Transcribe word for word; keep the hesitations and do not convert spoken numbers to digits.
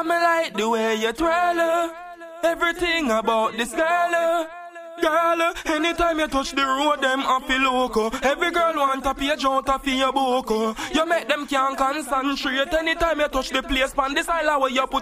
And me like the way you twirl her. Everything about this girl uh. Girl, uh, anytime you touch the road, them happy loco. Every girl want a page out of your book. You make them can't concentrate. Anytime you touch the place, pan this island where you put